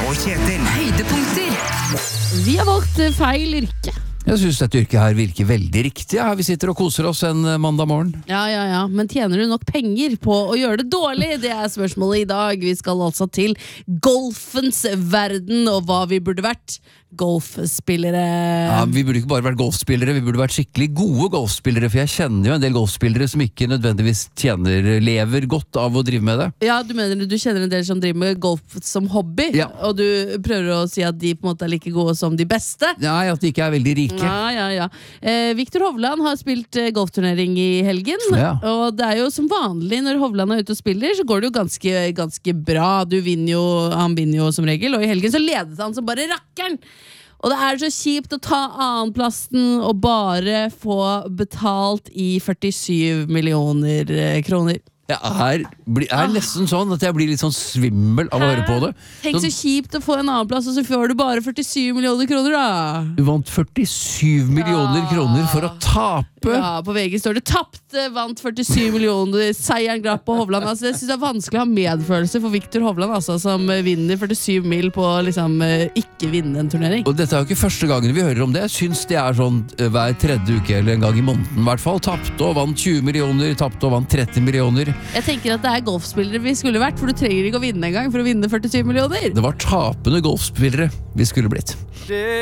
og Kjetil. Høydepunkter. Vi har valgt feil yrke. Jeg synes dette yrket her virker veldig riktig. Ja, vi sitter og koser oss en mandag morgen. Ja, men tjener du nok penger på å gjøre det dårlig? Det er spørsmålet i dag. Vi skal altså til golfens verden, og hva vi burde vært. Golfspillere. Ja, vi burde ikke bare vært golfspillere, vi burde vært skikkelig gode golfspillere, for jeg kjenner jo en del golfspillere som ikke nødvendigvis lever godt av å drive med det. Ja, du mener du kjenner en del som driver med golf som hobby, Ja. og du prøver å si at de på en måte er like gode som de beste. Nei, at de ikke er veldig rike. Ja. Victor Hovland har spilt golfturnering i helgen, Ja. og det er jo som vanlig når Hovland er ute og spiller, så går det jo ganske bra. Han vinner jo som regel, og i helgen så ledet han som bare rakkeren. Og det er så kjipt å ta annenplassen og bare få betalt i 47 millioner kroner. Jeg er nesten sånn at jeg blir litt sånn svimmel av å høre på det. Tenk så kjipt å få en annenplass, og så får du bare 47 millioner kroner da. Du vant 47 millioner kroner for å tape. Ja, på VG står det tapte, vant 47 millioner, seieren glapp på Hovland. Altså, jeg synes det er vanskelig å ha medfølelse for Victor Hovland, altså, som vinner 47 mil på liksom, ikke vinne en turnering. Og dette er jo ikke første gangen vi hører om det. Jeg synes det er sånn hver tredje uke eller en gang i måneden i hvert fall. Tapte og vant 20 millioner, tapte og vant 30 millioner. Jeg tenker at det er golfspillere vi skulle vært, for du trenger ikke å vinne en gang for å vinne 47 millioner. Det var tapende golfspillere vi skulle blitt.